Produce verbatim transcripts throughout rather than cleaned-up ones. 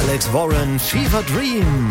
Alex Warren, Fever Dream.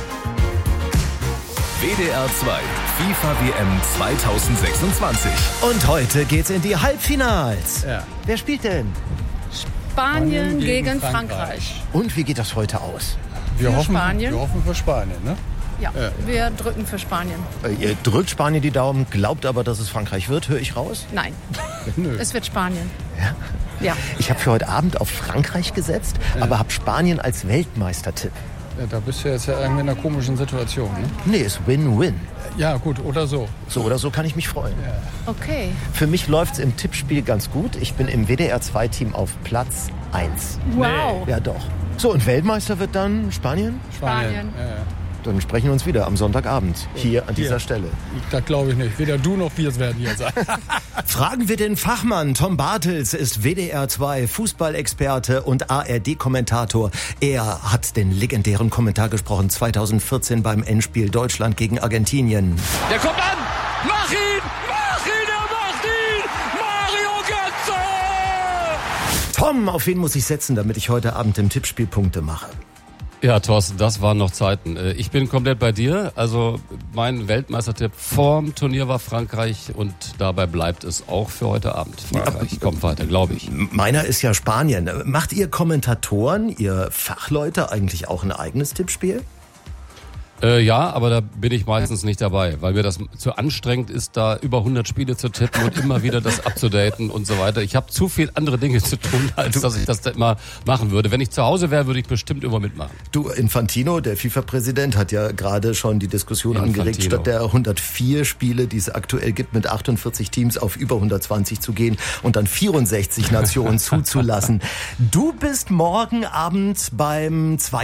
W D R zwei FIFA W M zweitausendsechsundzwanzig. Und heute geht's in die Halbfinals. Ja. Wer spielt denn? Spanien gegen Frankreich. Und wie geht das heute aus? Wir Für hoffen, Spanien. wir hoffen für Spanien, ne? Ja, wir drücken für Spanien. Äh, ihr drückt Spanien die Daumen, glaubt aber, dass es Frankreich wird, höre ich raus? Nein, Nö. es wird Spanien. Ja. Ja. Ich habe für heute Abend auf Frankreich gesetzt, aber habe Spanien als Weltmeistertipp. Ja, da bist du jetzt ja irgendwie in einer komischen Situation, ne? Nee, ist Win-Win. Ja, gut, oder so. So oder so kann ich mich freuen. Okay. Für mich läuft's im Tippspiel ganz gut. Ich bin im W D R zwei Team auf Platz eins. Wow. Ja, doch. So, und Weltmeister wird dann Spanien? Spanien. Ja, ja. Dann sprechen wir uns wieder am Sonntagabend hier an dieser Hier. Stelle. Das glaube ich nicht. Weder du noch wir werden hier sein. Fragen wir den Fachmann. Tom Bartels ist W D R zwei Fußballexperte und A R D-Kommentator. Er hat den legendären Kommentar gesprochen zweitausendvierzehn beim Endspiel Deutschland gegen Argentinien. Der kommt an! Mach ihn! Mach ihn! Er macht ihn! Mario Götze! Tom, auf wen muss ich setzen, damit ich heute Abend im Tippspiel Punkte mache? Ja, Thorsten, das waren noch Zeiten. Ich bin komplett bei dir. Also mein Weltmeistertipp vorm Turnier war Frankreich und dabei bleibt es auch für heute Abend. Frankreich kommt weiter, glaube ich. Meiner ist ja Spanien. Macht ihr Kommentatoren, ihr Fachleute eigentlich auch ein eigenes Tippspiel? Äh, ja, aber da bin ich meistens nicht dabei, weil mir das zu anstrengend ist, da über hundert Spiele zu tippen und immer wieder das abzudaten und so weiter. Ich habe zu viel andere Dinge zu tun, als dass ich das immer machen würde. Wenn ich zu Hause wäre, würde ich bestimmt immer mitmachen. Du, Infantino, der FIFA-Präsident, hat ja gerade schon die Diskussion Infantino. angeregt, statt der hundertvier Spiele, die es aktuell gibt, mit achtundvierzig Teams auf über hundertzwanzig zu gehen und dann vierundsechzig Nationen zuzulassen. Du bist morgen Abend beim zweiten